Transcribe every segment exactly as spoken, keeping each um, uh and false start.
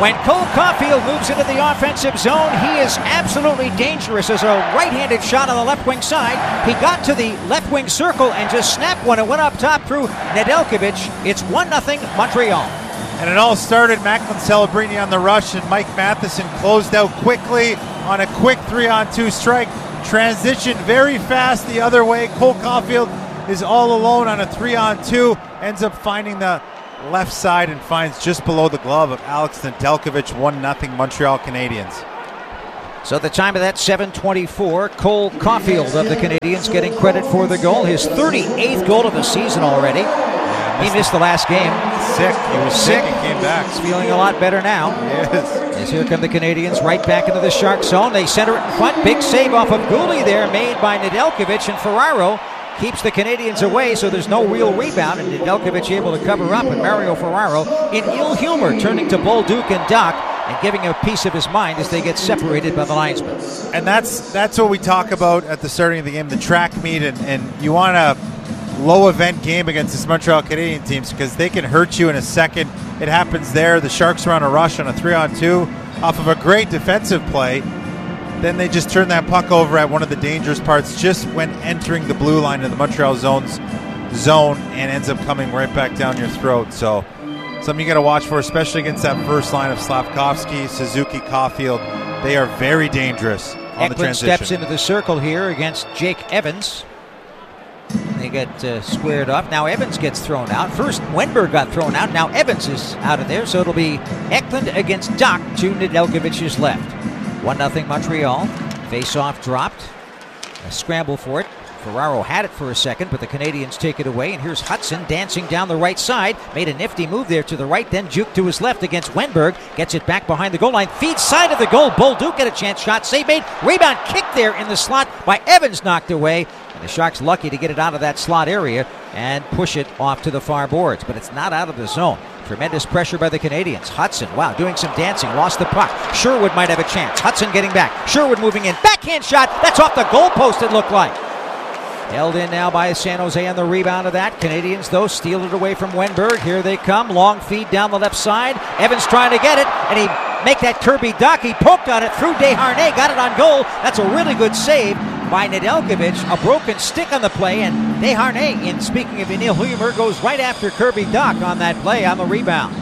When Cole Caulfield moves into the offensive zone, he is absolutely dangerous as a right-handed shot on the left wing side. He got to the left wing circle and just snapped one. It went up top through Nedeljkovic. It's one nothing Montreal. And it all started Macklin Celebrini on the rush, and Mike Matheson closed out quickly on a quick three-on-two strike. Transition very fast the other way. Cole Caulfield is all alone on a three-on-two. Ends up finding the left side and finds just below the glove of Alex Nedeljkovic. one nothing Montreal Canadiens. So the time of that, seven twenty-four. Cole Caulfield of the Canadiens getting credit for the goal. His thirty-eighth goal of the season already. Yeah, he missed the last game. Sick. He was sick and came back. He's feeling a lot better now. Yes. As here come the Canadiens right back into the Shark zone. They center it in front. Big save off of Gouli there made by Nedeljkovic, and Ferraro keeps the Canadiens away, so there's no real rebound, and Nedeljkovic able to cover up, and Mario Ferraro in ill humor, turning to Bolduc and Dach and giving him a piece of his mind as they get separated by the linesman. And that's that's what we talk about at the starting of the game, the track meet, and, and you want a low event game against this Montreal Canadiens teams because they can hurt you in a second. It happens there. The Sharks are on a rush on a three on two off of a great defensive play. Then they just turn that puck over at one of the dangerous parts just when entering the blue line of the Montreal zone's zone, and ends up coming right back down your throat. So something you got to watch for, especially against that first line of Slafkovsky, Suzuki, Caulfield. They are very dangerous on Eklund the transition. steps into the circle here against Jake Evans. They get uh, squared off. Now Evans gets thrown out. First Wenberg got thrown out. Now Evans is out of there. So it'll be Eklund against Dach to Nedeljkovic's left. one nothing Montreal. Face-off dropped. A scramble for it. Ferraro had it for a second, but the Canadiens take it away. And here's Hudson dancing down the right side. Made a nifty move there to the right, then juked to his left against Wenberg. Gets it back behind the goal line. Feeds side of the goal. Bolduc get a chance. Shot save made. Rebound kick there in the slot by Evans, knocked away. And the Sharks lucky to get it out of that slot area and push it off to the far boards. But it's not out of the zone. Tremendous pressure by the Canadiens. Hudson, wow, doing some dancing. Lost the puck. Sherwood might have a chance. Hudson getting back. Sherwood moving in. Backhand shot. That's off the goalpost, it looked like. Held in now by San Jose on the rebound of that. Canadiens, though, steal it away from Wenberg. Here they come. Long feed down the left side. Evans trying to get it, and he make that Kirby Dach. He poked on it through Desharnais. Got it on goal. That's a really good save by Nedeljkovic. A broken stick on the play, and Desharnais, in speaking of ill humor, goes right after Kirby Dach on that play on the rebound.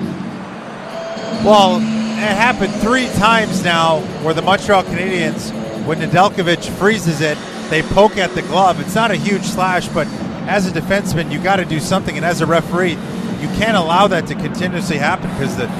Well, it happened three times now where the Montreal Canadiens, when Nedeljkovic freezes it, they poke at the glove. It's not a huge slash, but as a defenseman, you got to do something. And as a referee, you can't allow that to continuously happen because the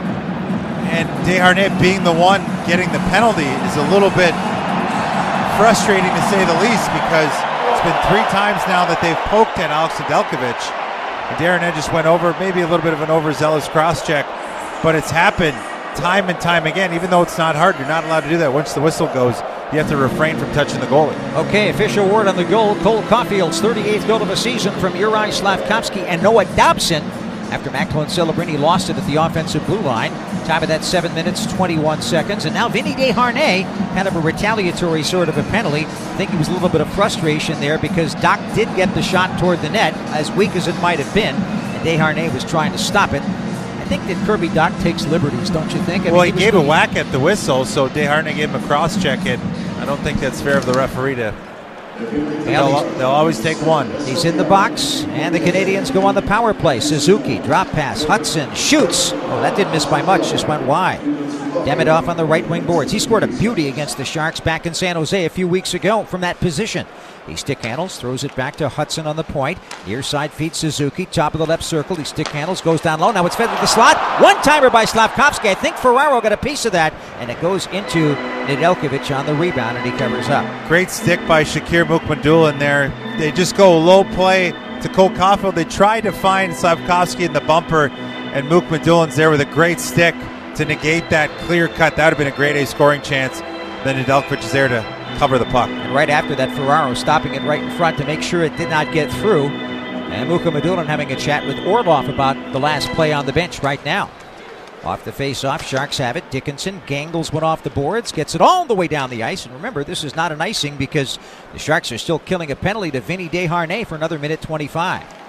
and Desharnais being the one getting the penalty is a little bit frustrating to say the least, because it's been three times now that they've poked at Alex Nedeljkovic. And Desharnais just went over, maybe a little bit of an overzealous cross-check, but it's happened time and time again. Even though it's not hard, you're not allowed to do that. Once the whistle goes, you have to refrain from touching the goalie. Okay, official word on the goal. Cole Caulfield's thirty-eighth goal of the season from Juraj Slafkovsky and Noah Dobson after Macklin Celebrini lost it at the offensive blue line. Time of that seven minutes, twenty-one seconds. And now Vinny Desharnais, kind of a retaliatory sort of a penalty. I think it was a little bit of frustration there because Dach did get the shot toward the net, as weak as it might have been, and Desharnais was trying to stop it. I think that Kirby Dach takes liberties, don't you think? I well, mean, he, he gave a whack at the whistle, so Desharnais gave him a cross-check, and I don't think that's fair of the referee to... They'll, they'll always take one. He's in the box, and the Canadiens go on the power play. Suzuki, drop pass. Hudson shoots. Oh, that didn't miss by much, just went wide. Demidov on the right wing boards. He scored a beauty against the Sharks back in San Jose a few weeks ago from that position. He stick handles, throws it back to Hudson on the point. Near side feeds Suzuki, top of the left circle. He stick handles, goes down low. Now it's fed to the slot. One-timer by Slafkovsky. I think Ferraro got a piece of that, and it goes into Nedeljkovic on the rebound, and he covers up. Great stick by Shakir Mukmadulin there. They just go low play to Cole Caulfield. They try to find Slafkovsky in the bumper, and Mukmadulin's there with a great stick to negate that clear cut. That would have been a great A scoring chance. Then Nedeljkovic is there to cover the puck. And right after that, Ferraro stopping it right in front to make sure it did not get through. And Mukmadulin having a chat with Orlov about the last play on the bench right now. Off the face-off, Sharks have it. Dickinson gangles one off the boards, gets it all the way down the ice. And remember, this is not an icing because the Sharks are still killing a penalty to Vinny Desharnais for another minute twenty-five.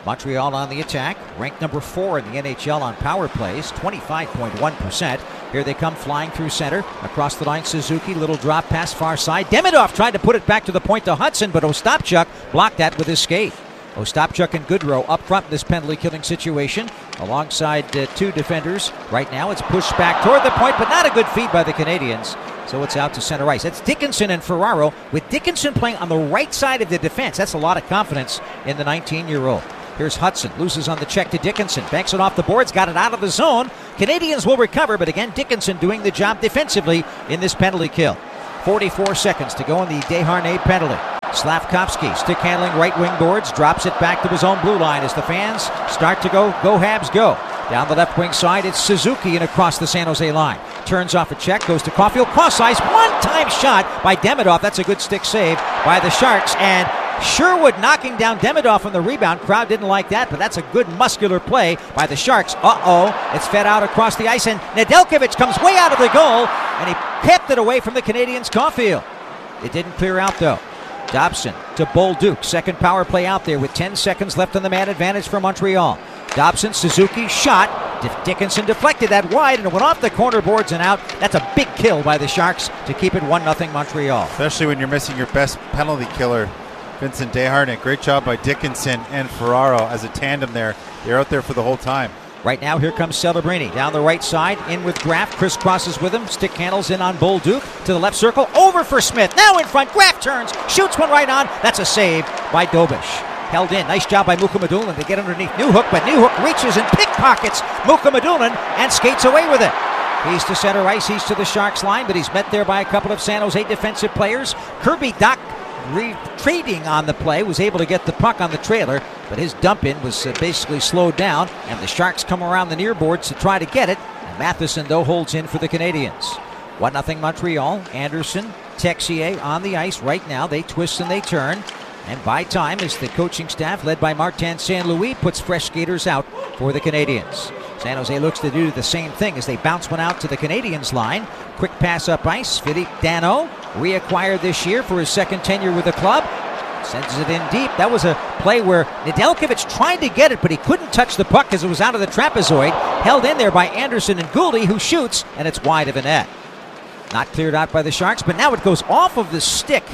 Montreal on the attack, ranked number four in the N H L on power plays, twenty-five point one percent. Here they come flying through center. Across the line, Suzuki, little drop pass far side. Demidov tried to put it back to the point to Hudson, but Ostapchuk blocked that with his skate. Ostapchuk and Goodrow up front in this penalty-killing situation, alongside uh, two defenders. Right now it's pushed back toward the point, but not a good feed by the Canadians. So it's out to center ice. That's Dickinson and Ferraro, with Dickinson playing on the right side of the defense. That's a lot of confidence in the nineteen-year-old. Here's Hudson, loses on the check to Dickinson, banks it off the boards, got it out of the zone. Canadians will recover, but again, Dickinson doing the job defensively in this penalty kill. forty-four seconds to go in the Desharnais penalty. Slavkovsky, stick handling right wing boards, drops it back to his own blue line as the fans start to go, go Habs go. Down the left wing side, it's Suzuki and across the San Jose line. Turns off a check, goes to Caulfield, cross ice, one-time shot by Demidov. That's a good stick save by the Sharks, and Sherwood knocking down Demidov on the rebound. Crowd didn't like that, but that's a good muscular play by the Sharks. Uh-oh, it's fed out across the ice, and Nedeljkovic comes way out of the goal, and he kept it away from the Canadians' Caulfield. It didn't clear out, though. Dobson to Bolduc, second power play out there with ten seconds left on the man advantage for Montreal. Dobson, Suzuki, shot. Dickinson deflected that wide, and it went off the corner boards and out. That's a big kill by the Sharks to keep it one nothing Montreal. Especially when you're missing your best penalty killer, Vincent Desharnais. Great job by Dickinson and Ferraro as a tandem there. They're out there for the whole time. Right now, here comes Celebrini down the right side, in with Graf. Chris crosses with him, stick handles in on Bolduc to the left circle, over for Smith. Now in front, Graf turns, shoots one right on. That's a save by Dobish. Held in, nice job by Mukhamadullin to get underneath Newhook, but Newhook reaches and pickpockets Mukhamadullin and skates away with it. He's to center ice, he's to the Sharks line, but he's met there by a couple of San Jose defensive players. Kirby Dach retreating on the play, was able to get the puck on the trailer, but his dump in was uh, basically slowed down, and the Sharks come around the near boards to try to get it. And Matheson, though, holds in for the Canadians. one nothing Montreal. Anderson, Texier on the ice right now. They twist and they turn. And by time, as the coaching staff, led by Martin Saint Louis, puts fresh skaters out for the Canadians. San Jose looks to do the same thing as they bounce one out to the Canadians line. Quick pass up ice. Philippe Danault, reacquired this year for his second tenure with the club. Sends it in deep. That was a play where Nedeljkovic tried to get it, but he couldn't touch the puck because it was out of the trapezoid. Held in there by Anderson and Gouldy, who shoots, and it's wide of a net. Not cleared out by the Sharks, but now it goes off of the stick.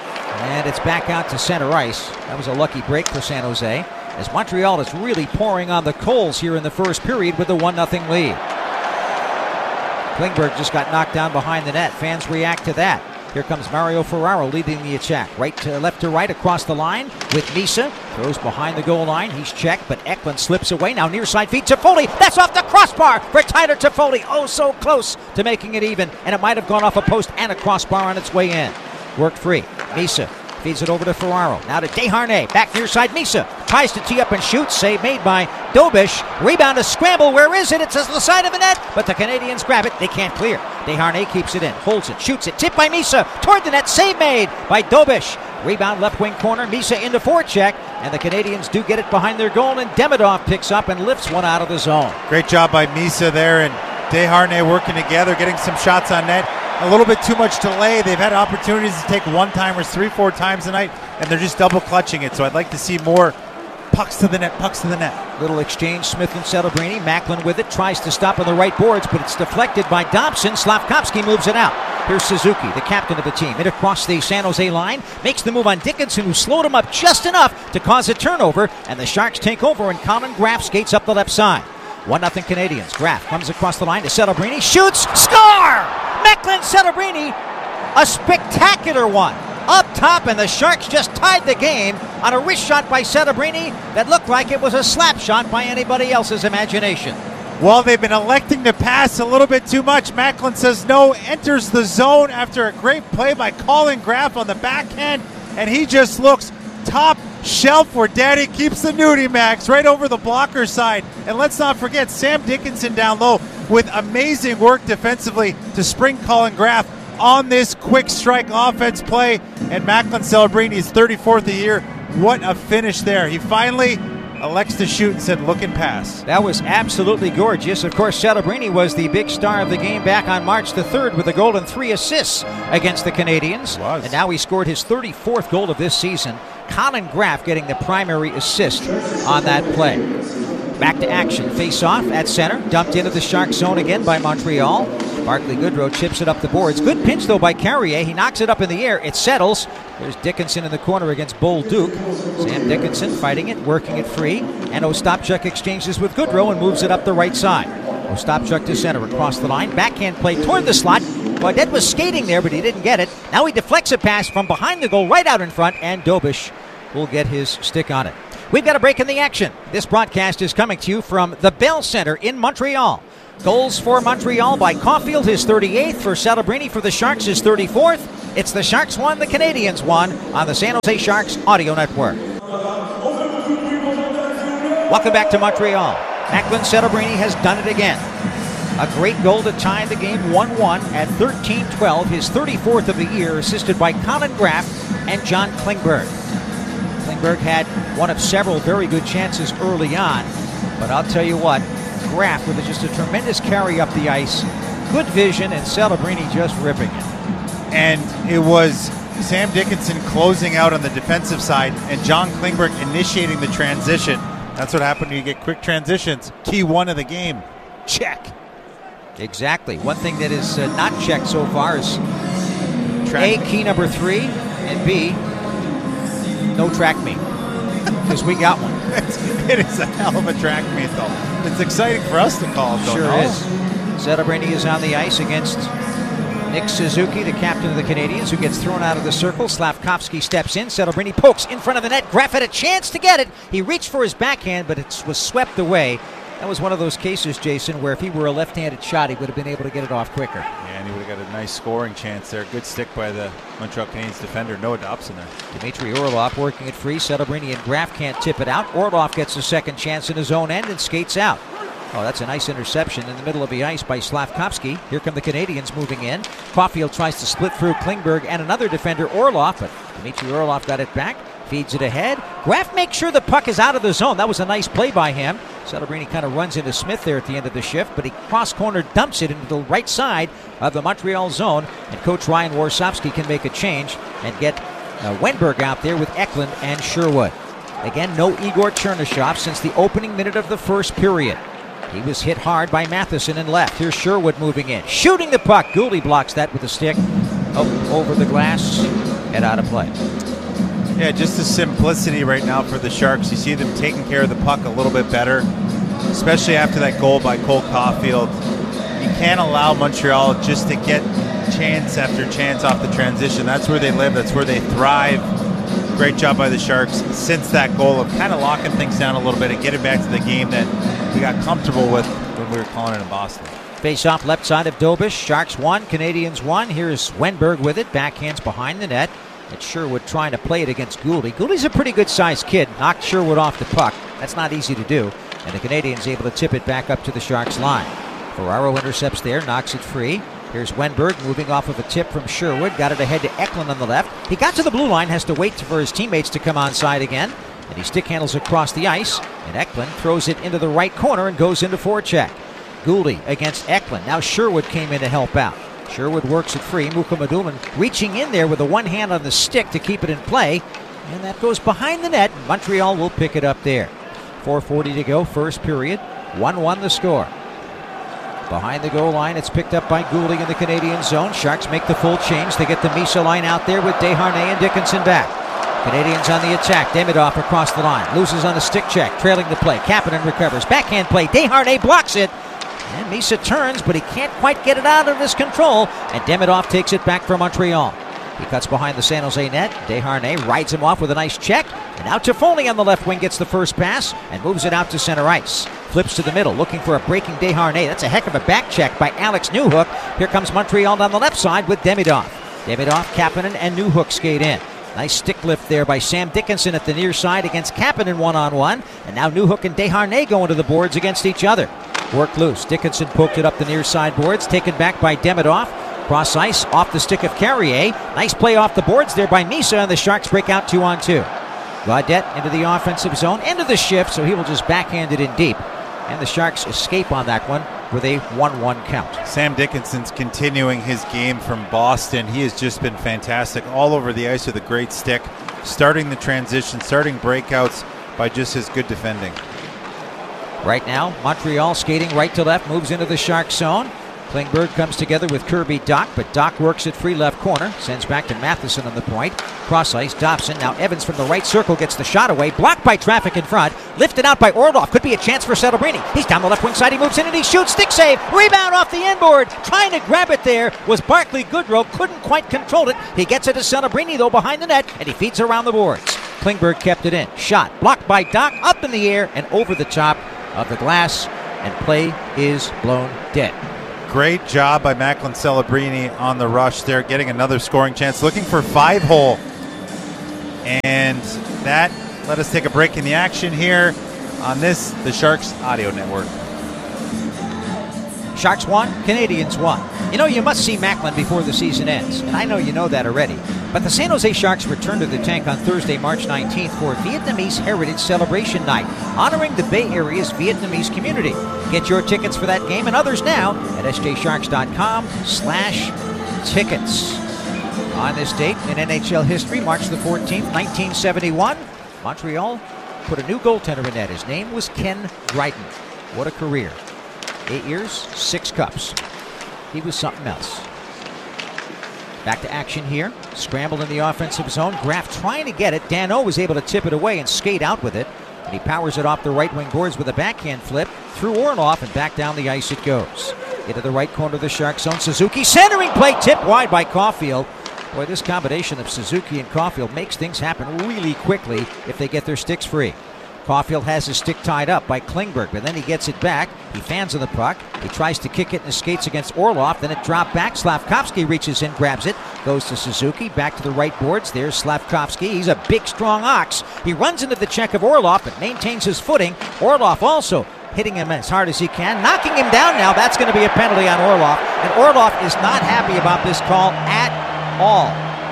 And it's back out to center ice. That was a lucky break for San Jose, as Montreal is really pouring on the coals here in the first period with a one nothing lead. Klingberg just got knocked down behind the net. Fans react to that. Here comes Mario Ferraro leading the attack. Right to left to right across the line with Misa. Throws behind the goal line. He's checked, but Eklund slips away. Now near side feed Toffoli. That's off the crossbar for Tyler Toffoli. Oh, so close to making it even. And it might have gone off a post and a crossbar on its way in. Worked free. Misa feeds it over to Ferraro. Now to Desharnais. Back near side. Misa tries to tee up and shoot. Save made by Dobish. Rebound, a scramble. Where is it? It's to the side of the net, but the Canadians grab it. They can't clear. Desharnais keeps it in. Holds it. Shoots it. Tipped by Misa. Toward the net. Save made by Dobish. Rebound left wing corner. Misa into forecheck. And the Canadians do get it behind their goal. And Demidov picks up and lifts one out of the zone. Great job by Misa there. And Desharnais working together, getting some shots on net. A little bit too much delay. They've had opportunities to take one-timers three, four times tonight, and they're just double clutching it. So I'd like to see more pucks to the net, pucks to the net. Little exchange, Smith and Celebrini. Macklin with it, tries to stop on the right boards, but it's deflected by Dobson. Slavkovsky moves it out. Here's Suzuki, the captain of the team, in across the San Jose line. Makes the move on Dickinson, who slowed him up just enough to cause a turnover, and the Sharks take over, and Colin Graf skates up the left side. one nothing Canadians. Graf comes across the line to Celebrini. Shoots! Score! Macklin Celebrini, a spectacular one. Up top, and the Sharks just tied the game on a wrist shot by Celebrini that looked like it was a slap shot by anybody else's imagination. Well, they've been electing to pass a little bit too much. Macklin says no, enters the zone after a great play by Colin Graf on the backhand, and he just looks top shelf where Daddy keeps the nudie max right over the blocker side. And let's not forget Sam Dickinson down low with amazing work defensively to spring Colin Graf on this quick strike offense play. And Macklin Celebrini's thirty-fourth a year. What a finish there. He finally elects to shoot and said, look and pass. That was absolutely gorgeous. Of course, Celebrini was the big star of the game back on March the third with a goal and three assists against the Canadians. Was. And now he scored his thirty-fourth goal of this season Colin Graff getting the primary assist on that play. Back to action. Face off at center. Dumped into the Shark zone again by Montreal. Barclay Goodrow chips it up the boards. Good pinch, though, by Carrier. He knocks it up in the air. It settles. There's Dickinson in the corner against Bolduc. Sam Dickinson fighting it, working it free. And Ostapchuk exchanges with Goodrow and moves it up the right side. Ostapchuk to center across the line. Backhand play toward the slot. Gaudette was skating there, but he didn't get it. Now he deflects a pass from behind the goal right out in front, and Dobish will get his stick on it. We've got a break in the action. This broadcast is coming to you from the Bell Center in Montreal. Goals for Montreal by Caulfield, his thirty-eighth. For Celebrini for the Sharks, his thirty-fourth. It's the Sharks won, the Canadiens won on the San Jose Sharks Audio Network. Welcome back to Montreal. Declan Celebrini has done it again. A great goal to tie the game one one at thirteen twelve, his thirty-fourth of the year, assisted by Colin Graff and John Klingberg. Klingberg had one of several very good chances early on, but I'll tell you what, Graff with just a tremendous carry up the ice, good vision, and Celebrini just ripping it. And it was Sam Dickinson closing out on the defensive side and John Klingberg initiating the transition. That's what happened when you get quick transitions. Key one of the game, check. Exactly. One thing that is uh, not checked so far is Track. A, key number three, and B, no track meet, because we got one. It is a hell of a track meet, though. It's exciting for us to call it, though. Sure no? is. Celebrini is on the ice against Nick Suzuki, the captain of the Canadiens, who gets thrown out of the circle. Slavkovsky steps in. Celebrini pokes in front of the net. Graff had a chance to get it. He reached for his backhand, but it was swept away. That was one of those cases, Jason, where if he were a left-handed shot, he would have been able to get it off quicker. Yeah, and he would have got a nice scoring chance there. Good stick by the Montreal Canadiens defender, Noah Dobson there. Dmitry Orlov working it free. Celebrini and Graff can't tip it out. Orlov gets a second chance in his own end and skates out. Oh, that's a nice interception in the middle of the ice by Slavkovsky. Here come the Canadiens moving in. Caulfield tries to split through Klingberg and another defender, Orlov, but Dmitry Orlov got it back. Feeds it ahead. Graff makes sure the puck is out of the zone. That was a nice play by him. Celebrini kind of runs into Smith there at the end of the shift, but he cross-corner dumps it into the right side of the Montreal zone, and Coach Ryan Warsofsky can make a change and get uh, Wenberg out there with Eklund and Sherwood. Again, no Igor Chernyshov since the opening minute of the first period. He was hit hard by Matheson and left. Here's Sherwood moving in. Shooting the puck. Gouldy blocks that with a stick. Up over the glass and out of play. Yeah, just the simplicity right now for the Sharks. You see them taking care of the puck a little bit better, especially after that goal by Cole Caulfield. You can't allow Montreal just to get chance after chance off the transition. That's where they live. That's where they thrive. Great job by the Sharks since that goal of kind of locking things down a little bit and getting back to the game that we got comfortable with when we were calling it in Boston. Face off left side of Dobish. Sharks one, Canadiens one. Here's Wenberg with it. Backhands behind the net. It's Sherwood trying to play it against Gouldy. Gouldy's a pretty good-sized kid. Knocked Sherwood off the puck. That's not easy to do. And the Canadiens able to tip it back up to the Sharks line. Ferraro intercepts there, knocks it free. Here's Wenberg moving off of a tip from Sherwood. Got it ahead to Eklund on the left. He got to the blue line, has to wait for his teammates to come onside again. And he stick handles across the ice. And Eklund throws it into the right corner and goes into forecheck. Gouldy against Eklund. Now Sherwood came in to help out. Sherwood works it free. Mukhamadullin reaching in there with a one hand on the stick to keep it in play. And that goes behind the net. Montreal will pick it up there. four forty to go, first period. one one the score. Behind the goal line, it's picked up by Goulding in the Canadian zone. Sharks make the full change. They get the Misa line out there with Desharnais and Dickinson back. Canadians on the attack. Demidov across the line. Loses on a stick check. Trailing the play. Kapanen recovers. Backhand play. Desharnais blocks it. And Misa turns, but he can't quite get it out of his control. And Demidov takes it back for Montreal. He cuts behind the San Jose net. Desharnais rides him off with a nice check. And out to Foley on the left wing gets the first pass and moves it out to center ice. Flips to the middle, looking for a breaking Desharnais. That's a heck of a back check by Alex Newhook. Here comes Montreal on the left side with Demidov. Demidov, Kapanen, and Newhook skate in. Nice stick lift there by Sam Dickinson at the near side against Kapanen one-on-one. And now Newhook and Desharnais going to the boards against each other. Worked loose. Dickinson poked it up the near side boards. Taken back by Demidov. Cross ice off the stick of Carrier. Nice play off the boards there by Misa, and the Sharks break out two on two. Gaudette into the offensive zone. End of the shift, so he will just backhand it in deep. And the Sharks escape on that one with a one one count. Sam Dickinson's continuing his game from Boston. He has just been fantastic all over the ice with a great stick. starting the transition, starting breakouts by just his good defending. Right now, Montreal skating right to left, moves into the Shark zone. Klingberg comes together with Kirby Dach, but Dach works it free left corner, sends back to Matheson on the point. Cross ice, Dobson. Now Evans from the right circle gets the shot away, blocked by traffic in front, lifted out by Orlov. Could be a chance for Celebrini. He's down the left wing side, he moves in and he shoots, stick save, rebound off the inboard. Trying to grab it there was Barclay Goodrow, couldn't quite control it. He gets it to Celebrini though behind the net, and he feeds around the boards. Klingberg kept it in. Shot blocked by Dach, up in the air and over the top of the glass, and play is blown dead. Great job by Macklin Celebrini on the rush there, getting another scoring chance, looking for five hole. And that let us take a break in the action here on this, the Sharks Audio Network. Sharks won, Canadians won. You know, you must see Macklin before the season ends, and I know you know that already. But the San Jose Sharks return to the tank on Thursday, March nineteenth for Vietnamese Heritage Celebration Night, honoring the Bay Area's Vietnamese community. Get your tickets for that game and others now at s j sharks dot com slash tickets. On this date in N H L history, March the fourteenth, nineteen seventy-one, Montreal put a new goaltender in net. His name was Ken Dryden. What a career. Eight years, six cups. He was something else. Back to action here. Scrambled in the offensive zone. Graf trying to get it. Danault was able to tip it away and skate out with it. And he powers it off the right wing boards with a backhand flip. Through Orlov and back down the ice it goes. Into the right corner of the Shark zone. Suzuki centering play tipped wide by Caulfield. Boy, this combination of Suzuki and Caulfield makes things happen really quickly if they get their sticks free. Caulfield has his stick tied up by Klingberg, but then he gets it back. He fans on the puck. He tries to kick it in his skates against Orlov. Then it dropped back. Slavkovsky reaches in, grabs it, goes to Suzuki. Back to the right boards. There's Slavkovsky. He's a big, strong ox. He runs into the check of Orlov, but maintains his footing. Orlov also hitting him as hard as he can, knocking him down now. That's going to be a penalty on Orlov, and Orlov is not happy about this call at all.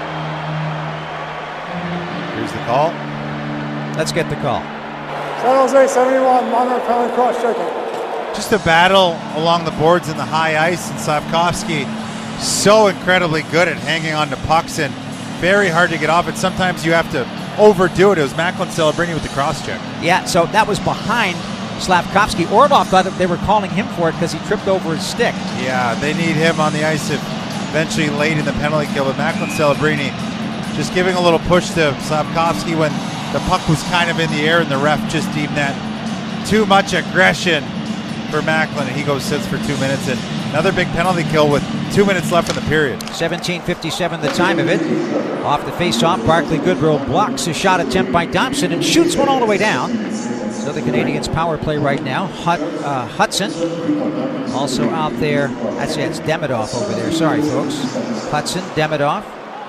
Here's the call. Let's get the call. San Jose seventy-one, Monarch penalty cross checking. Just a battle along the boards in the high ice, and Slavkovsky so incredibly good at hanging on to pucks and very hard to get off it. Sometimes you have to overdo it. It was Macklin Celebrini with the cross check. Yeah, so that was behind Slavkovsky. Orlov thought that they were calling him for it because he tripped over his stick. Yeah, they need him on the ice eventually late in the penalty kill, but Macklin Celebrini just giving a little push to Slavkovsky when the puck was kind of in the air and the ref just deemed that too much aggression for Macklin, and he goes sits for two minutes. And another big penalty kill with two minutes left in the period. seventeen fifty-seven the time of it. Off the face-off, Barclay Goodrow blocks a shot attempt by Dobson and shoots one all the way down. So the Canadians' power play right now. Hut, uh, Hudson also out there. That's yeah, it's Demidov over there. Sorry, folks. Hudson, Demidov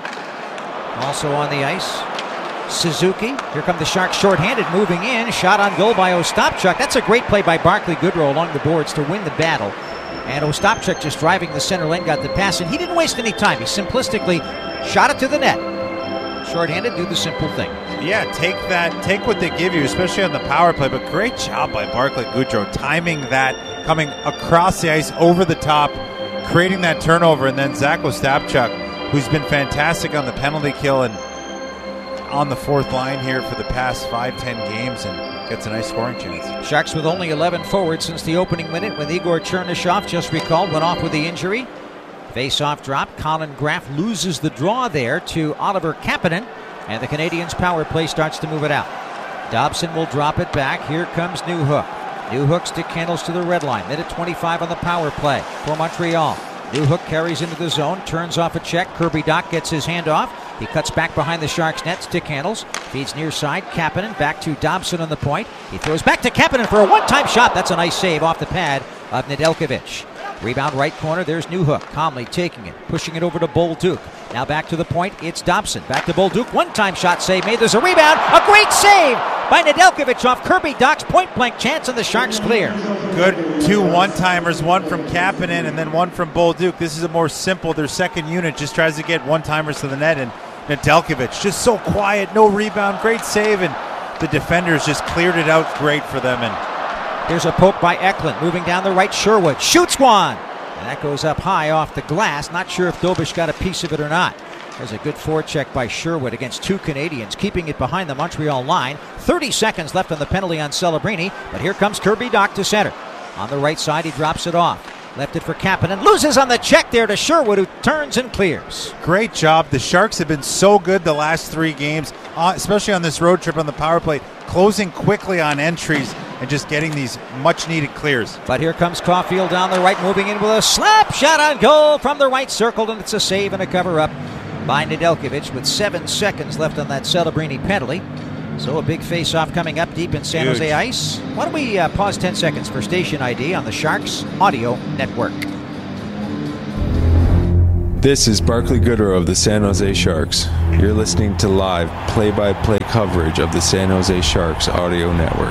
also on the ice. Suzuki. Here come the Sharks shorthanded, moving in. Shot on goal by Ostapchuk. That's a great play by Barclay Goodrow along the boards to win the battle. And Ostapchuk just driving the center lane, got the pass, and he didn't waste any time. He simplistically shot it to the net. Shorthanded, do the simple thing. Yeah, take that, take what they give you, especially on the power play, but great job by Barclay Goodrow, timing that, coming across the ice, over the top, creating that turnover, and then Zach Ostapchuk, who's been fantastic on the penalty kill and on the fourth line here for the past five, ten games, and gets a nice scoring chance. Sharks with only eleven forwards since the opening minute when Igor Chernyshov, just recalled, went off with the injury. Face-off drop. Colin Graf loses the draw there to Oliver Kapanen, and the Canadians' power play starts to move it out. Dobson will drop it back. Here comes Newhook. Newhook stick handles to the red line. Minute twenty-five on the power play for Montreal. Newhook carries into the zone, turns off a check. Kirby Dach gets his hand off. He cuts back behind the Sharks' net, stick handles, feeds near side. Kapanen back to Dobson on the point. He throws back to Kapanen for a one-time shot. That's a nice save off the pad of Nedeljkovic. Rebound right corner, there's Newhook, calmly taking it, pushing it over to Bolduc. Now back to the point, it's Dobson. Back to Bolduc, one-time shot save made. There's a rebound, a great save by Nedeljkovic off Kirby Dach's point-blank chance, and the Sharks clear. Good two one-timers, one from Kapanen and then one from Bolduc. This is a more simple, their second unit just tries to get one-timers to the net, and Nedeljkovic just so quiet, no rebound, great save, and the defenders just cleared it out great for them. And there's a poke by Eklund, moving down the right. Sherwood shoots one, and that goes up high off the glass. Not sure if Dobish got a piece of it or not. There's a good forecheck by Sherwood against two Canadians, keeping it behind the Montreal line. thirty seconds left on the penalty on Celebrini, but here comes Kirby Dach to center. On the right side, he drops it off. Left it for Kapanen, loses on the check there to Sherwood, who turns and clears. Great job. The Sharks have been so good the last three games, uh, especially on this road trip on the power play, closing quickly on entries and just getting these much-needed clears. But here comes Caulfield down the right, moving in with a slap shot on goal from the right circle, and it's a save and a cover-up by Nedeljkovic with seven seconds left on that Celebrini penalty. So a big face-off coming up deep in San Huge. Jose ice. Why don't we uh, pause ten seconds for station I D on the Sharks Audio Network. This is Barclay Goodrow of the San Jose Sharks. You're listening to live play-by-play coverage of the San Jose Sharks Audio Network.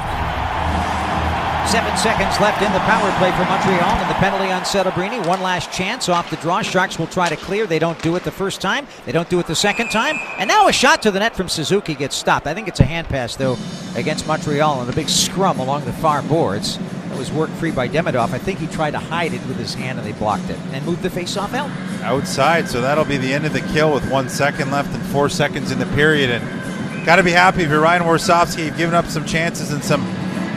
Seven seconds left in the power play for Montreal, and the penalty on Celebrini. One last chance off the draw. Sharks will try to clear. They don't do it the first time. They don't do it the second time. And now a shot to the net from Suzuki gets stopped. I think it's a hand pass, though, against Montreal, and a big scrum along the far boards. It was worked free by Demidov. I think he tried to hide it with his hand, and they blocked it and moved the face-off out. Outside, so that'll be the end of the kill with one second left and four seconds in the period. And got to be happy if you're Ryan Warsofsky. You've given up some chances and some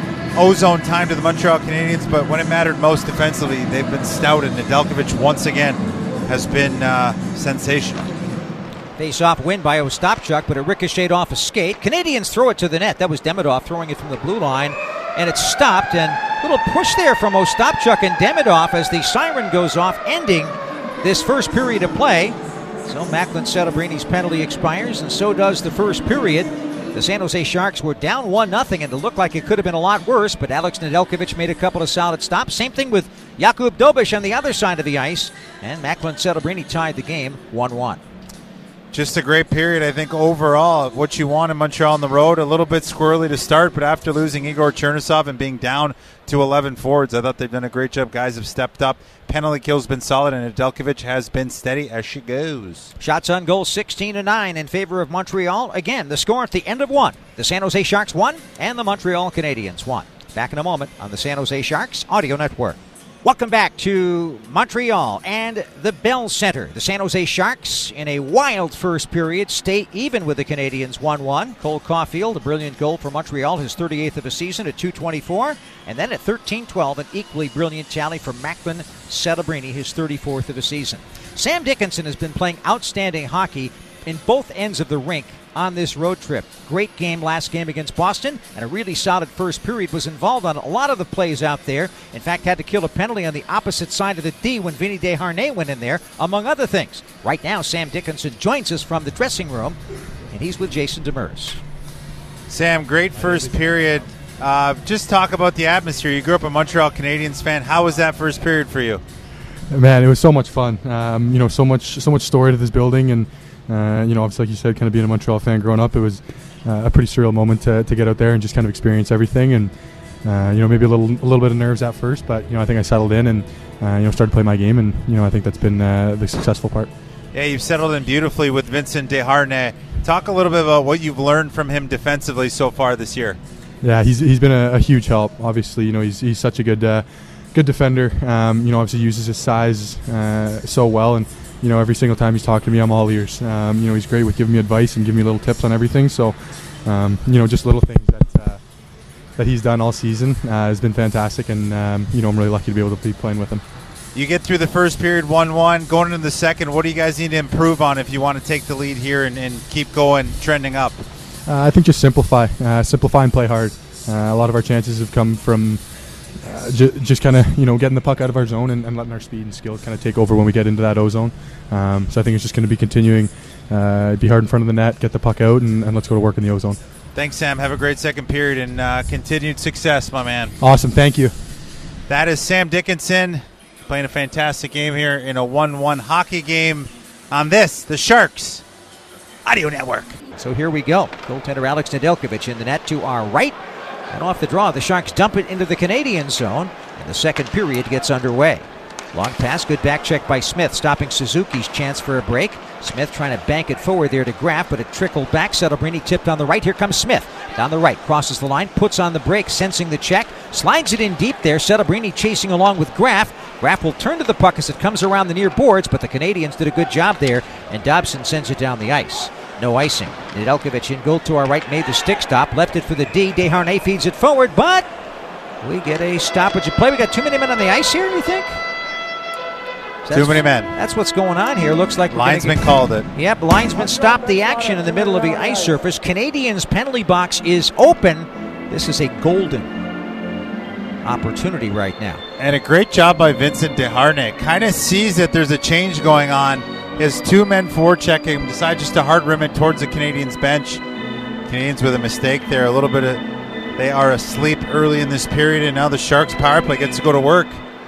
ozone time to the Montreal Canadiens, but when it mattered most defensively, they've been stout, and Nedeljkovic once again has been uh, sensational. Face-off win by Ostapchuk, but it ricocheted off a skate. Canadians throw it to the net. That was Demidov throwing it from the blue line, and it's stopped. And a little push there from Ostapchuk and Demidov as the siren goes off, ending this first period of play. So Macklin Celebrini's penalty expires, and so does the first period. The San Jose Sharks were down one nothing, and it looked like it could have been a lot worse, but Alex Nedeljkovic made a couple of solid stops. Same thing with Jakub Dobiš on the other side of the ice, and Macklin Celebrini tied the game one one. Just a great period, I think, overall of what you want in Montreal on the road. A little bit squirrely to start, but after losing Igor Chernysov and being down to eleven forwards, I thought they've done a great job. Guys have stepped up. Penalty kill's been solid, and Nedeljkovic has been steady as she goes. Shots on goal sixteen to nine in favor of Montreal. Again, the score at the end of one. The San Jose Sharks won, and the Montreal Canadiens won. Back in a moment on the San Jose Sharks Audio Network. Welcome back to Montreal and the Bell Center. The San Jose Sharks, in a wild first period, stay even with the Canadiens one one. Cole Caulfield, a brilliant goal for Montreal, his thirty-eighth of a season at two twenty-four. And then at thirteen twelve, an equally brilliant tally for Macklin Celebrini, his thirty-fourth of a season. Sam Dickinson has been playing outstanding hockey in both ends of the rink on this road trip. Great game last game against Boston, and a really solid first period. Was involved on a lot of the plays out there. In fact, had to kill a penalty on the opposite side of the D when Vinny Desharnais went in there, among other things. Right now, Sam Dickinson joins us from the dressing room, and he's with Jason Demers. Sam, great first period. Uh, just talk about the atmosphere. You grew up a Montreal Canadiens fan. How was that first period for you? Man, it was so much fun. Um, you know, so much, so much story to this building, and Uh, you know, obviously, like you said, kind of being a Montreal fan growing up, it was uh, a pretty surreal moment to, to get out there and just kind of experience everything. And uh, you know, maybe a little a little bit of nerves at first, but you know, I think I settled in and uh, you know started playing my game, and you know, I think that's been uh, the successful part. Yeah, you've settled in beautifully with Vincent Desharnais. Talk a little bit about what you've learned from him defensively so far this year. Yeah, he's he's been a, a huge help. Obviously, you know, he's he's such a good uh, good defender. Um, you know, obviously uses his size uh, so well, and you know, every single time he's talking to me, I'm all ears. Um, you know, he's great with giving me advice and giving me little tips on everything. So, um, you know, just little things that uh, that he's done all season uh, has been fantastic, and um, you know, I'm really lucky to be able to be playing with him. You get through the first period one one, going into the second. What do you guys need to improve on if you want to take the lead here and, and keep going, trending up? Uh, I think just simplify, uh, simplify and play hard. Uh, a lot of our chances have come from Uh, j- just kind of, you know, getting the puck out of our zone and, and letting our speed and skill kind of take over when we get into that O-zone. Um, so I think it's just going to be continuing, uh, be hard in front of the net, get the puck out, and, and let's go to work in the O-zone. Thanks, Sam. Have a great second period and uh, continued success, my man. Awesome. Thank you. That is Sam Dickinson playing a fantastic game here in a one one hockey game on this, the Sharks Audio Network. So here we go. Goaltender Alex Nedeljkovic in the net to our right. And off the draw, the Sharks dump it into the Canadian zone, and the second period gets underway. Long pass, good back check by Smith, stopping Suzuki's chance for a break. Smith trying to bank it forward there to Graf, but it trickled back. Celebrini tipped on the right. Here comes Smith. Down the right, crosses the line, puts on the break, sensing the check, slides it in deep there. Celebrini chasing along with Graf. Graff will turn to the puck as it comes around the near boards, but the Canadians did a good job there, and Dobson sends it down the ice. No icing. Nedeljkovic in goal to our right made the stick stop, left it for the D. Desharnais feeds it forward, but we get a stoppage of play. We got too many men on the ice here, you think? Too many men. That's what's going on here. Looks like we're linesman get, called it. Yep, linesman stopped the action in the middle of the ice surface. Canadians' penalty box is open. This is a golden opportunity right now. And a great job by Vincent Desharnais. Kind of sees that there's a change going on. His two men forechecking, decides just to hard rim it towards the Canadians bench. Canadians with a mistake there. A little bit of, they are asleep early in this period, and now the Sharks power play gets to go to work.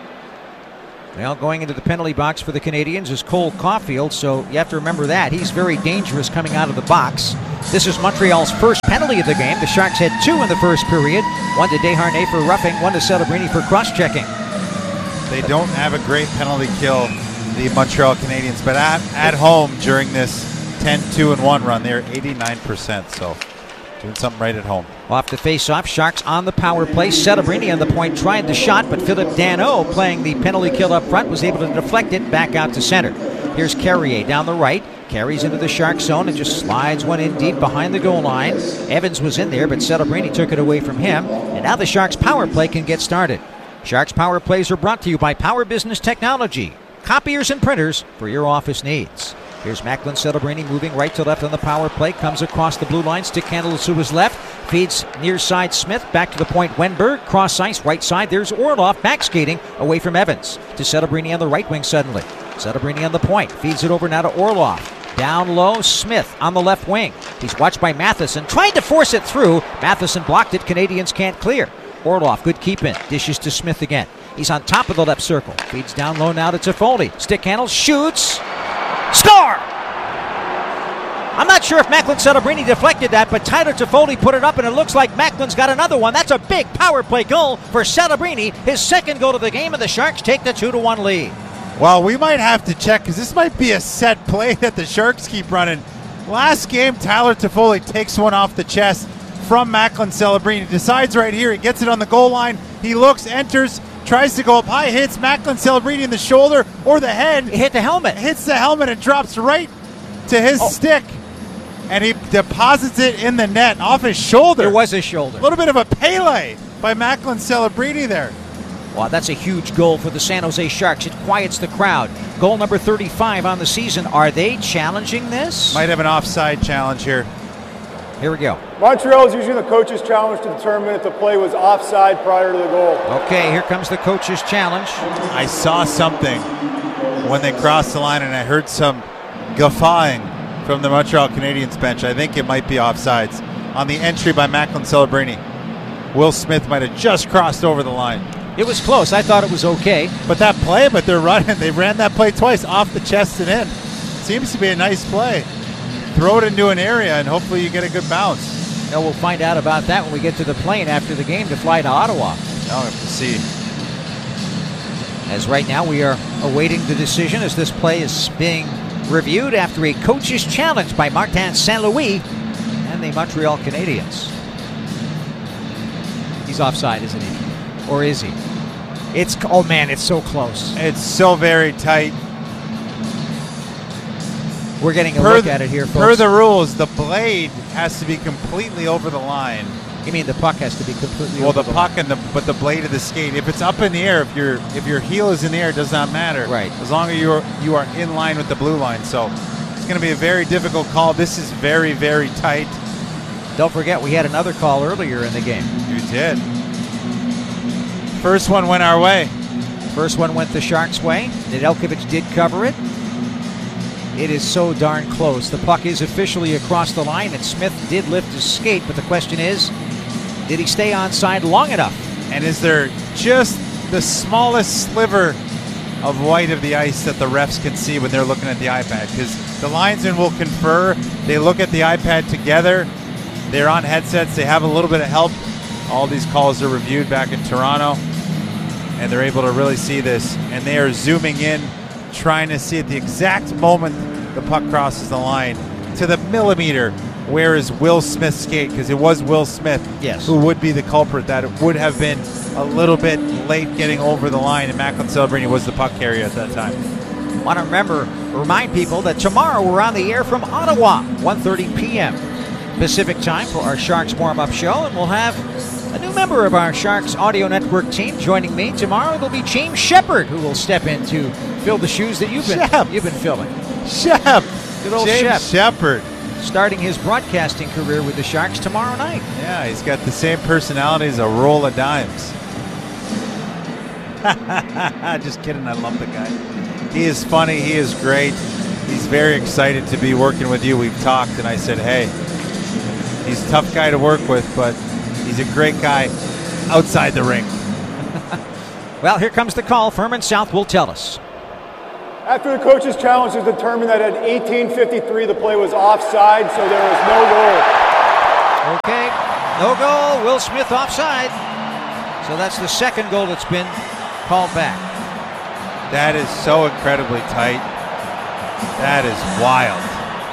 Well, going into the penalty box for the Canadians is Cole Caulfield, so you have to remember that. He's very dangerous coming out of the box. This is Montreal's first penalty of the game. The Sharks had two in the first period. One to Desharnais for roughing, one to Celebrini for cross-checking. They don't have a great penalty kill, the Montreal Canadiens, but at, at home during this ten two and one run, they're eighty-nine percent, so doing something right at home. Off the face-off, Sharks on the power play. Celebrini on the point tried the shot, but Philip Danault, playing the penalty kill up front, was able to deflect it back out to center. Here's Carrier down the right. Carries into the Shark zone and just slides one in deep behind the goal line. Evans was in there, but Celebrini took it away from him. And now the Sharks power play can get started. Sharks power plays are brought to you by Power Business Technology. Copiers and printers for your office needs. Here's Macklin Celebrini moving right to left on the power play. Comes across the blue line. Stick handle to his left. Feeds near side Smith. Back to the point Wenberg. Cross ice right side. There's Orlov back skating away from Evans. To Celebrini on the right wing suddenly. Celebrini on the point. Feeds it over now to Orlov. Down low, Smith on the left wing. He's watched by Matheson. Tried to force it through. Matheson blocked it. Canadians can't clear. Orlov, good keep in. Dishes to Smith again. He's on top of the left circle. Feeds down low now to Toffoli. Stick handle, shoots. Score! I'm not sure if Macklin Celebrini deflected that, but Tyler Toffoli put it up, and it looks like Macklin's got another one. That's a big power play goal for Celebrini. His second goal of the game, and the Sharks take the two to one lead. Well, we might have to check, because this might be a set play that the Sharks keep running. Last game, Tyler Toffoli takes one off the chest from Macklin Celebrini. Decides right here, he gets it on the goal line. He looks, enters, tries to go up high, hits Macklin Celebrini in the shoulder or the head. It hit the helmet. Hits the helmet and drops right to his oh. stick. And he deposits it in the net off his shoulder. There was his shoulder. A little bit of a Pele by Macklin Celebrini there. Wow, that's a huge goal for the San Jose Sharks. It quiets the crowd. Goal number thirty-five on the season. Are they challenging this? Might have an offside challenge here. Here we go. Montreal is using the coach's challenge to determine if the play was offside prior to the goal. Okay, here comes the coach's challenge. I saw something when they crossed the line, and I heard some guffawing from the Montreal Canadiens bench. I think it might be offsides on the entry by Macklin Celebrini. Will Smith might have just crossed over the line. It was close. I thought it was okay. But that play, but they're running. They ran that play twice off the chest and in. Seems to be a nice play. Throw it into an area, and hopefully you get a good bounce. Now we'll find out about that when we get to the plane after the game to fly to Ottawa. I'll have to see. As right now we are awaiting the decision as this play is being reviewed after a coach's challenge by Martin Saint Louis and the Montreal Canadiens. He's offside, isn't he? Or is he? It's, oh man, it's so close. It's so very tight. We're getting a per look the, at it here, folks. Per the rules, the blade has to be completely over the line. You mean the puck has to be completely well, over the, the puck line. and the but the blade of the skate. If it's up in the air, if your if your heel is in the air, it does not matter. Right. As long as you are you are in line with the blue line. So it's going to be a very difficult call. This is very very tight. Don't forget, we had another call earlier in the game. You did. First one went our way. First one went the Sharks' way. Nedeljkovic did cover it. It is so darn close. The puck is officially across the line, and Smith did lift his skate, but the question is, did he stay onside long enough? And is there just the smallest sliver of white of the ice that the refs can see when they're looking at the iPad? Because the linesmen will confer. They look at the iPad together. They're on headsets. They have a little bit of help. All these calls are reviewed back in Toronto, and they're able to really see this. And they are zooming in, trying to see at the exact moment the puck crosses the line, to the millimeter, where is Will Smith's skate? Because it was Will Smith Yes. who would be the culprit. That it would have been a little bit late getting over the line, and Macklin Celebrini was the puck carrier at that time. Want to remember, remind people that tomorrow we're on the air from Ottawa, one thirty p.m. Pacific time for our Sharks warm-up show, and we'll have a new member of our Sharks Audio Network team joining me tomorrow. It'll be James Shepard, who will step in to fill the shoes that you've been Shep. you've been filling. Shep, Good old James Shep, Shepard. starting his broadcasting career with the Sharks tomorrow night. Yeah, he's got the same personality as a roll of dimes. Just kidding, I love the guy. He is funny, he is great. He's very excited to be working with you. We've talked, and I said, hey, he's a tough guy to work with, but he's a great guy outside the ring. Well, here comes the call. Furman South will tell us. After the coach's challenge, it was determined that at eighteen fifty-three the play was offside, so there was no goal. Okay, no goal. Will Smith offside. So that's the second goal that's been called back. That is so incredibly tight. That is wild.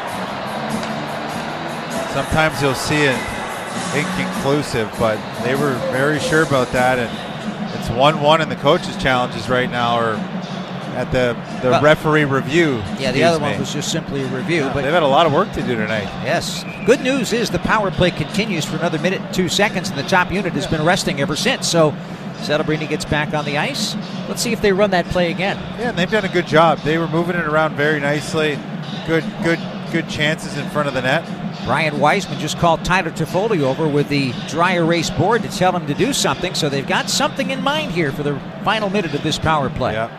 Sometimes you'll see it inconclusive, but they were very sure about that, and it's one one in the coaches' challenges right now, or at the, the Well, referee review. Yeah, the excuse other me. one was just simply a review. Yeah, but they've had a lot of work to do tonight. yes, good news is the power play continues for another minute and two seconds, and the top unit has been resting ever since. So Celebrini gets back on the ice. Let's see if they run that play again. Yeah, and they've done a good job. They were moving it around very nicely. Good, good, good chances in front of the net. Brian Wiseman just called Tyler Toffoli over with the dry erase board to tell him to do something, so they've got something in mind here for the final minute of this power play. Yeah.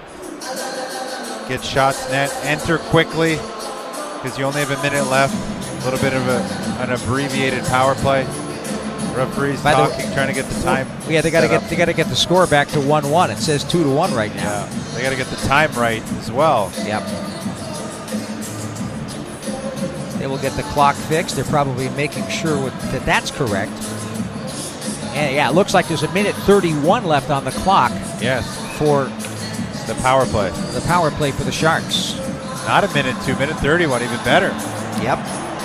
Get shots net, enter quickly, because you only have a minute left. A little bit of a, an abbreviated power play. Referees By the- talking, trying to get the time. Yeah, they got to set get up. they got to get the score back to one one. It says two to one right now. Yeah, they got to get the time right as well. Yep. They will get the clock fixed. They're probably making sure with, that that's correct. And yeah, it looks like there's a minute thirty-one left on the clock Yes, for the power play. the power play for the Sharks. Not a minute, two minute thirty-one, even better. Yep.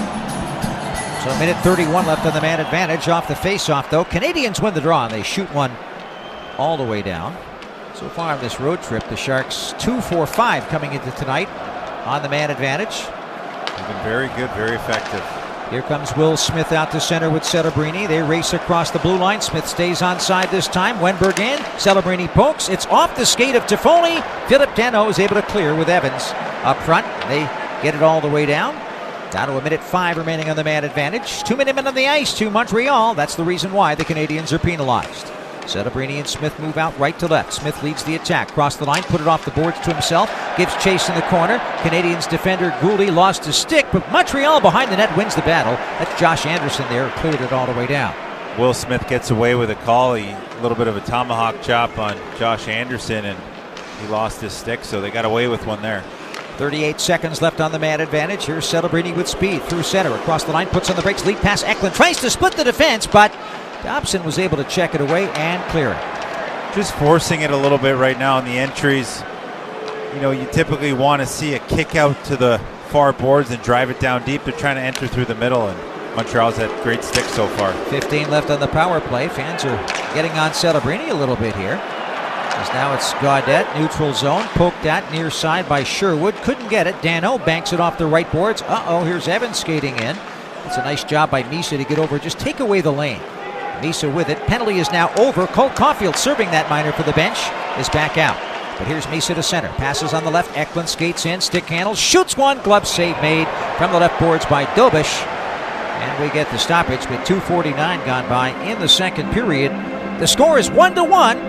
So a minute thirty-one left on the man advantage off the face-off, though. Canadians win the draw, and they shoot one all the way down. So far on this road trip, the Sharks two four five coming into tonight on the man advantage. They've been very good, very effective. Here comes Will Smith out to center with Celebrini. They race across the blue line. Smith stays onside this time. Wenberg in. Celebrini pokes. It's off the skate of Toffoli. Philip Danault is able to clear with Evans up front. They get it all the way down. Down to a minute five remaining on the man advantage. Two minute on the ice to Montreal. That's the reason why the Canadians are penalized. Celebrini and Smith move out right to left. Smith leads the attack. Cross the line, put it off the boards to himself. Gives chase in the corner. Canadians defender Gouldy lost his stick, but Montreal behind the net wins the battle. That's Josh Anderson there, cleared it all the way down. Will Smith gets away with a call. He, a little bit of a tomahawk chop on Josh Anderson, and he lost his stick, so they got away with one there. thirty-eight seconds left on the man advantage. Here's Celebrini with speed through center. Across the line, puts on the brakes, lead pass Eklund. Tries to split the defense, but Dobson was able to check it away and clear it. Just forcing it a little bit right now in the entries. You know, you typically want to see a kick out to the far boards and drive it down deep. They're trying to enter through the middle, and Montreal's had great sticks so far. fifteen left on the power play. Fans are getting on Celebrini a little bit here. As now it's Gaudette, neutral zone, poked at near side by Sherwood. Couldn't get it. Danault banks it off the right boards. Uh-oh, here's Evans skating in. It's a nice job by Misa to get over. Just take away the lane. Misa with it. Penalty is now over. Colt Caulfield serving that minor for the bench is back out. But here's Misa to center. Passes on the left. Eklund skates in. Stick handles. Shoots one. Glove save made from the left boards by Dobish. And we get the stoppage with two forty-nine gone by in the second period. The score is one to one.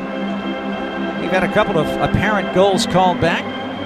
We've had a couple of apparent goals called back.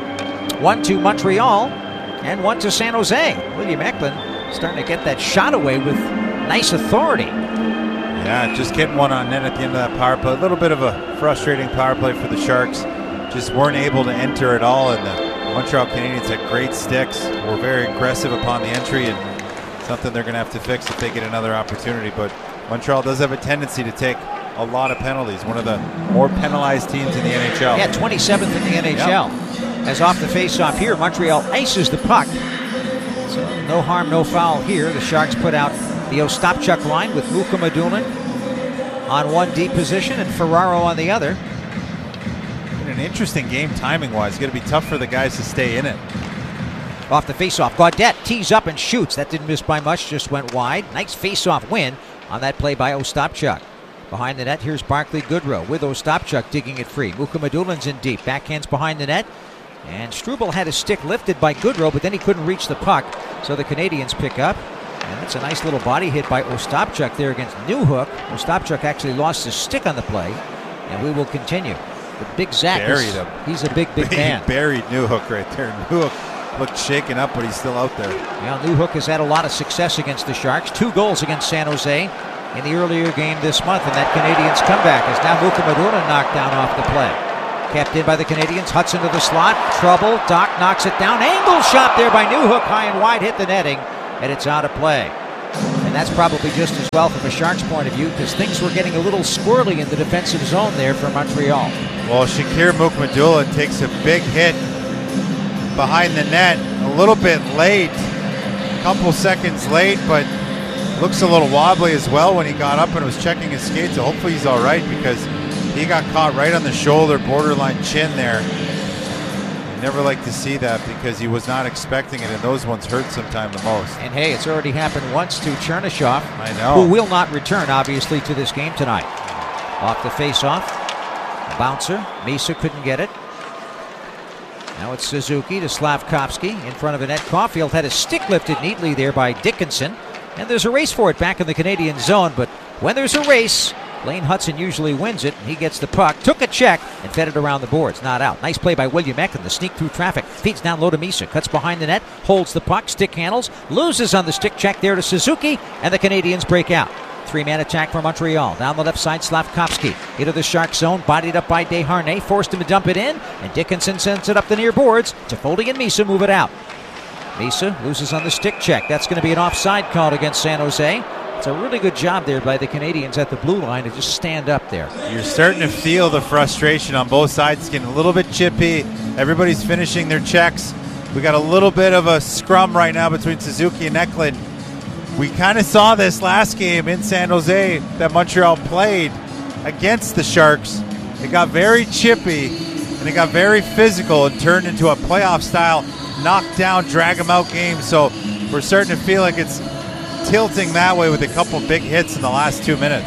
One to Montreal and one to San Jose. William Eklund starting to get that shot away with nice authority. Yeah, just getting one on net at the end of that power play. A little bit of a frustrating power play for the Sharks. Just weren't able to enter at all, and the Montreal Canadiens had great sticks. Were very aggressive upon the entry, and something they're going to have to fix if they get another opportunity. But Montreal does have a tendency to take a lot of penalties. One of the more penalized teams in the N H L. Yeah, twenty-seventh in the N H L. Yep. As off the face-off here, Montreal ices the puck. So no harm, no foul here. The Sharks put out the Ostapchuk line with Muka Madulin on one deep position and Ferraro on the other. An interesting game timing-wise. It's going to be tough for the guys to stay in it. Off the faceoff, Gaudette tees up and shoots. That didn't miss by much, just went wide. Nice faceoff win on that play by Ostapchuk. Behind the net, here's Barclay Goodrow with Ostapchuk digging it free. Muka Madulin's in deep. Backhands behind the net. And Struble had his stick lifted by Goodrow, but then he couldn't reach the puck. So the Canadians pick up. And that's a nice little body hit by Ostapchuk there against Newhook. Ostapchuk actually lost his stick on the play. And we will continue. The big Zach buried is, him. He's a big, big he man. Buried Newhook right there. Newhook looked shaken up, but he's still out there. Well, Newhook has had a lot of success against the Sharks. Two goals against San Jose in the earlier game this month, and that Canadians comeback is now Muka Madulin knocked down off the play. Kept in by the Canadians. Hudson to the slot. Trouble. Doc knocks it down. Angle shot there by Newhook. High and wide. Hit the netting. And it's out of play. And that's probably just as well from a Sharks point of view because things were getting a little squirrely in the defensive zone there for Montreal. Well, Shakir Mukhamadullin takes a big hit behind the net. A little bit late. A couple seconds late, but looks a little wobbly as well when he got up and was checking his skates. So hopefully he's all right because he got caught right on the shoulder, borderline chin there. You never like to see that because he was not expecting it, and those ones hurt sometime the most. And hey, it's already happened once to Chernyshov, I know. who will not return, obviously, to this game tonight. Off the face-off, bouncer. Misa couldn't get it. Now it's Suzuki to Slavkovsky in front of a net. Caulfield had his stick lifted neatly there by Dickinson. And there's a race for it back in the Canadian zone, but when there's a race, Lane Hudson usually wins it, and he gets the puck, took a check, and fed it around the boards. Not out. Nice play by William Eklund, the sneak through traffic. Feeds down low to Misa, cuts behind the net, holds the puck, stick handles, loses on the stick check there to Suzuki, and the Canadians break out. Three-man attack for Montreal. Down the left side, Slavkovsky into the Shark zone, bodied up by Desharnais, forced him to dump it in, and Dickinson sends it up the near boards. Toffoli and Misa move it out. Misa loses on the stick check. That's going to be an offside called against San Jose. It's a really good job there by the Canadians at the blue line to just stand up there. You're starting to feel the frustration on both sides. It's getting a little bit chippy. Everybody's finishing their checks. We got a little bit of a scrum right now between Suzuki and Eklund. We kind of saw this last game in San Jose that Montreal played against the Sharks. It got very chippy and it got very physical and turned into a playoff style knock down, drag them out game. So we're starting to feel like it's tilting that way with a couple big hits in the last two minutes.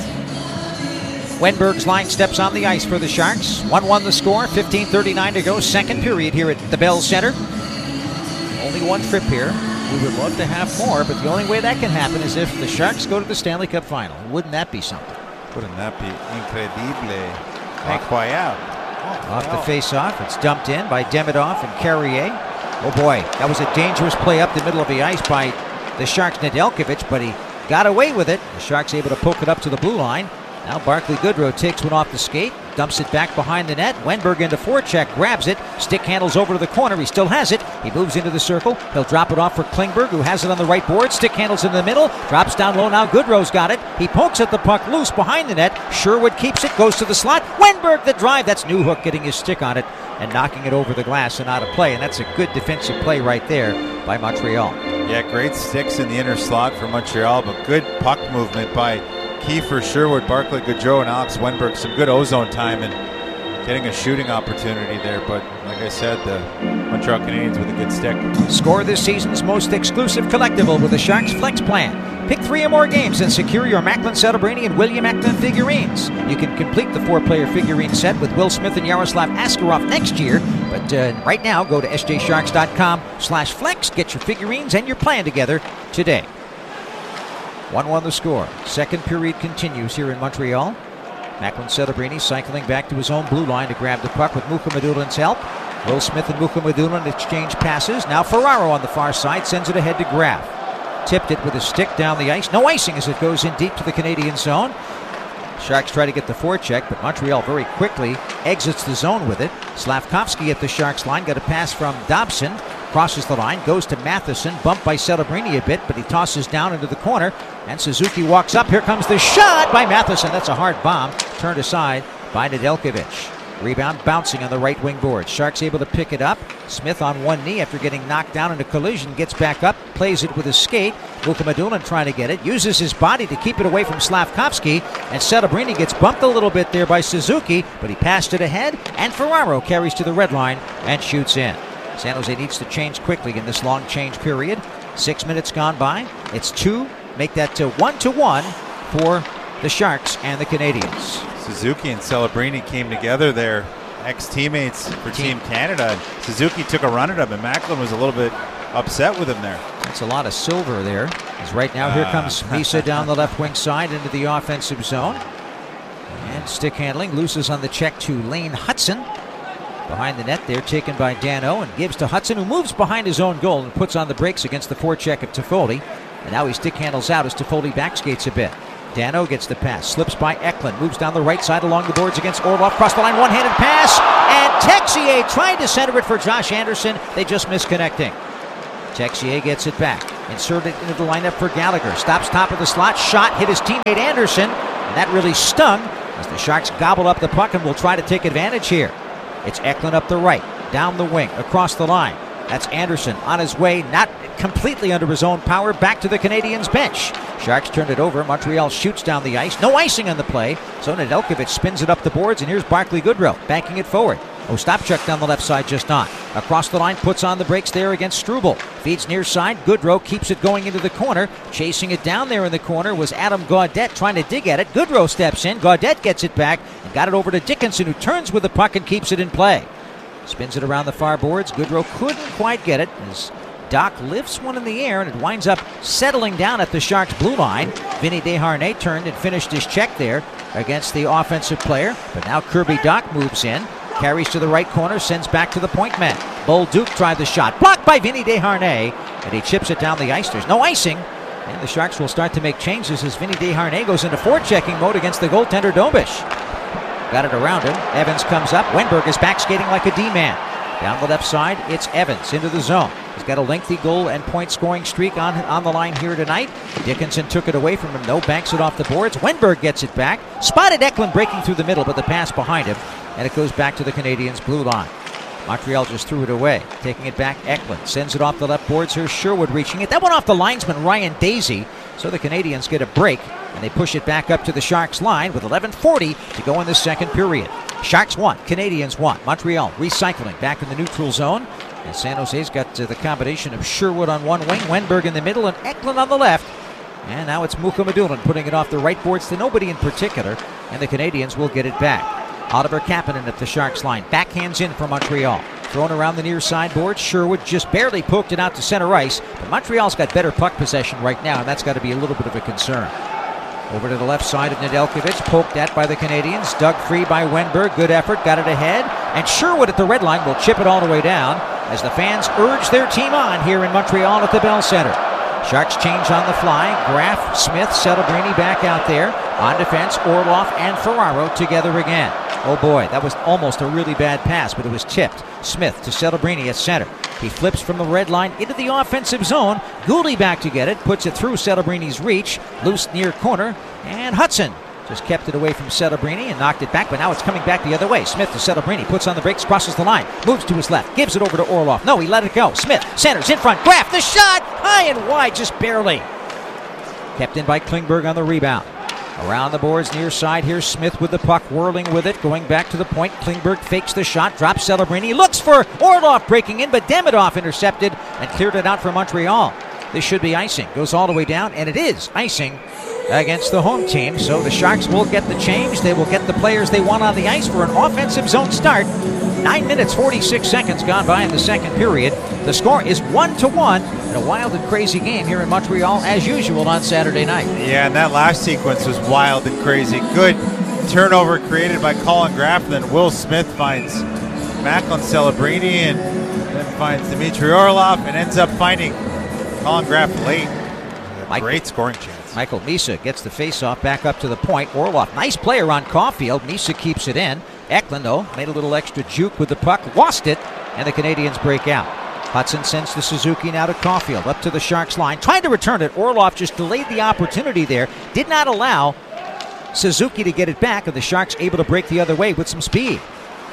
Wenberg's line steps on the ice for the Sharks. one one the score, fifteen thirty-nine to go. Second period here at the Bell Center. Only one trip here. We would love to have more, but the only way that can happen is if the Sharks go to the Stanley Cup Final. Wouldn't that be something? Wouldn't that be incredible? Incroyable. Off the face-off, it's dumped in by Demidov and Carrier. Oh boy, that was a dangerous play up the middle of the ice by the Sharks' Nedeljkovic, but he got away with it. The Sharks able to poke it up to the blue line. Now Barclay Goodrow takes one off the skate, dumps it back behind the net. Wenberg into forecheck, grabs it, stick handles over to the corner. He still has it. He moves into the circle. He'll drop it off for Klingberg, who has it on the right board. Stick handles in the middle, drops down low. Now Goodrow's got it. He pokes at the puck loose behind the net. Sherwood keeps it, goes to the slot. Wenberg the drive. That's Newhook getting his stick on it and knocking it over the glass and out of play. And that's a good defensive play right there by Montreal. Yeah, great sticks in the inner slot for Montreal, but good puck movement by Kiefer, Sherwood, Barclay Goodrow, and Alex Wenberg. Some good ozone time and getting a shooting opportunity there. But like I said, the Montreal Canadiens with a good stick. Score this season's most exclusive collectible with the Sharks Flex Plan. Pick three or more games and secure your Macklin Celebrini and William Eklund figurines. You can complete the four-player figurine set with Will Smith and Yaroslav Askarov next year. But uh, right now, go to s j sharks dot com slash flex. Get your figurines and your plan together today. one one the score. Second period continues here in Montreal. Macklin Celebrini cycling back to his own blue line to grab the puck with Muka Madulin's help. Will Smith and Muka Madulin exchange passes. Now Ferraro on the far side sends it ahead to Graf. Tipped it with a stick down the ice. No icing as it goes in deep to the Canadian zone. Sharks try to get the forecheck, but Montreal very quickly exits the zone with it. Slavkovsky at the Sharks line got a pass from Dobson. Crosses the line, goes to Matheson, bumped by Celebrini a bit, but he tosses down into the corner, and Suzuki walks up. Here comes the shot by Matheson. That's a hard bomb, turned aside by Nedeljkovic. Rebound bouncing on the right wing board. Sharks able to pick it up. Smith on one knee after getting knocked down in a collision. Gets back up, plays it with his skate. Mukhamadullin trying to get it. Uses his body to keep it away from Slavkovsky. And Celebrini gets bumped a little bit there by Suzuki, but he passed it ahead. And Ferraro carries to the red line and shoots in. San Jose needs to change quickly in this long change period. Six minutes gone by. It's two. Make that to one to one for the Sharks and the Canadians. Suzuki and Celebrini came together there, ex-teammates for Team, Team Canada. Suzuki took a run at him, and Macklin was a little bit upset with him there. That's a lot of silver there. As right now, here comes Misa down the left wing side into the offensive zone. And stick handling, loses on the check to Lane Hudson. Behind the net there, taken by Dano, and gives to Hudson, who moves behind his own goal and puts on the brakes against the forecheck of Toffoli. And now he stick handles out as Toffoli backskates a bit. Dano gets the pass, slips by Eklund, moves down the right side along the boards against Orlov, cross the line, one-handed pass, and Texier tried to center it for Josh Anderson. They just missed connecting. Texier gets it back, inserted into the lineup for Gallagher, stops top of the slot, shot, hit his teammate Anderson, and that really stung as the Sharks gobble up the puck and will try to take advantage here. It's Eklund up the right, down the wing, across the line. That's Anderson on his way, not completely under his own power, back to the Canadiens' bench. Sharks turned it over. Montreal shoots down the ice. No icing on the play. So Nedeljkovic spins it up the boards, and here's Barclay Goodrow banking it forward. Ostapchuk down the left side, just not. Across the line, puts on the brakes there against Struble. Feeds near side. Goodrow keeps it going into the corner. Chasing it down there in the corner was Adam Gaudette trying to dig at it. Goodrow steps in. Gaudette gets it back and got it over to Dickinson, who turns with the puck and keeps it in play. Spins it around the far boards. Goodrow couldn't quite get it as Doc lifts one in the air, and it winds up settling down at the Sharks' blue line. Vinny Desharnais turned and finished his check there against the offensive player. But now Kirby Doc moves in, carries to the right corner, sends back to the point man. Bolduc tried the shot, blocked by Vinny Desharnais, and he chips it down the ice. There's no icing, and the Sharks will start to make changes as Vinny Desharnais goes into forechecking mode against the goaltender Dobish. Got it around him. Evans comes up. Wenberg is back skating like a D-man. Down the left side, it's Evans into the zone. He's got a lengthy goal and point scoring streak on, on the line here tonight. Dickinson took it away from him, though, banks it off the boards. Wenberg gets it back. Spotted Eklund breaking through the middle, but the pass behind him, and it goes back to the Canadiens' blue line. Montreal just threw it away. Taking it back, Eklund sends it off the left boards. Here's Sherwood reaching it. That went off the linesman, Ryan Daisy. So the Canadiens get a break, and they push it back up to the Sharks line with eleven forty to go in the second period. Sharks one, Canadiens one. Montreal recycling back in the neutral zone. And San Jose's got uh, the combination of Sherwood on one wing, Wenberg in the middle, and Eklund on the left. And now it's Mukhamadullin putting it off the right boards to nobody in particular, and the Canadiens will get it back. Oliver Kapanen at the Sharks line. Backhands in for Montreal. Thrown around the near sideboard. Sherwood just barely poked it out to center ice. But Montreal's got better puck possession right now, and that's got to be a little bit of a concern. Over to the left side of Nedeljkovic. Poked at by the Canadiens. Dug free by Wenberg. Good effort. Got it ahead. And Sherwood at the red line will chip it all the way down as the fans urge their team on here in Montreal at the Bell Center. Sharks change on the fly. Graf, Smith, Celebrini back out there. On defense, Orlov and Ferraro together again. Oh boy, that was almost a really bad pass, but it was tipped. Smith to Celebrini at center. He flips from the red line into the offensive zone. Gouldy back to get it, puts it through Celebrini's reach. Loose near corner, and Hudson just kept it away from Celebrini and knocked it back, but now it's coming back the other way. Smith to Celebrini, puts on the brakes, crosses the line, moves to his left, gives it over to Orlov. No, he let it go. Smith centers in front. Graf, the shot, high and wide, just barely. Kept in by Klingberg on the rebound. Around the boards near side, here's Smith with the puck, whirling with it, going back to the point. Klingberg fakes the shot, drops Celebrini, looks for Orlov breaking in, but Demidov intercepted and cleared it out for Montreal. This should be icing. Goes all the way down, and it is icing against the home team. So the Sharks will get the change. They will get the players they want on the ice for an offensive zone start. Nine minutes, forty-six seconds gone by in the second period. The score is one to one in a wild and crazy game here in Montreal, as usual on Saturday night. Yeah, and that last sequence was wild and crazy. Good turnover created by Colin Graf. Then Will Smith finds Macklin Celebrini and then finds Dmitry Orlov and ends up finding Colin Graf late. Mike, Great scoring chance. Michael Misa gets the faceoff back up to the point. Orlov, nice player on Caulfield. Misa keeps it in. Eklund, though, made a little extra juke with the puck, lost it, and the Canadiens break out. Hudson sends to Suzuki now to Caulfield, up to the Sharks line, trying to return it. Orlov just delayed the opportunity there, did not allow Suzuki to get it back, and the Sharks able to break the other way with some speed.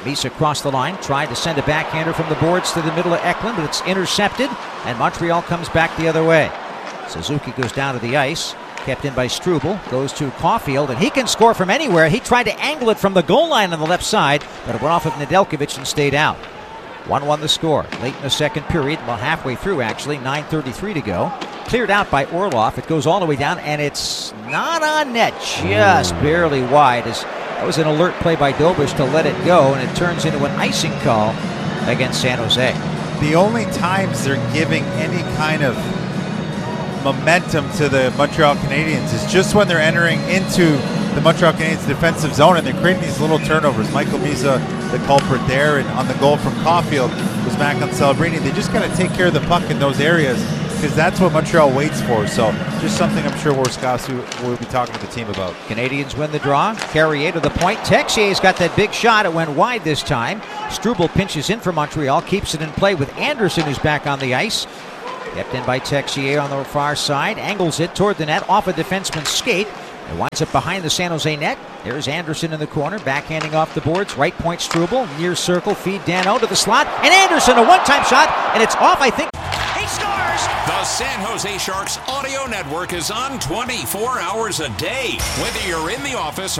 Misa crossed the line, tried to send a backhander from the boards to the middle of Eklund, but it's intercepted, and Montreal comes back the other way. Suzuki goes down to the ice, kept in by Struble, goes to Caulfield, and he can score from anywhere. He tried to angle it from the goal line on the left side, but it went off of Nedeljkovic and stayed out. one one the score, late in the second period, well halfway through actually, nine thirty-three to go. Cleared out by Orlov, it goes all the way down, and it's not on net, just barely wide. As that was an alert play by Dobish to let it go, and it turns into an icing call against San Jose. The only times they're giving any kind of momentum to the Montreal Canadiens is just when they're entering into the Montreal Canadiens defensive zone and they're creating these little turnovers. Michael Misa, the culprit there, and on the goal from Caulfield was back on Celebrini. They just got to take care of the puck in those areas because that's what Montreal waits for. So just something I'm sure Warskowski will be talking to the team about. Canadians win the draw. Carrier to the point. Texier's got that big shot. It went wide this time. Struble pinches in for Montreal, keeps it in play with Anderson, who's back on the ice. Kept in by Texier on the far side. Angles it toward the net off a defenseman's skate. It winds up behind the San Jose net. There's Anderson in the corner, backhanding off the boards. Right point Struble, near circle, feed Dano to the slot. And Anderson, a one-time shot, and it's off, I think. He scores! The San Jose Sharks Audio Network is on twenty-four hours a day. Whether you're in the office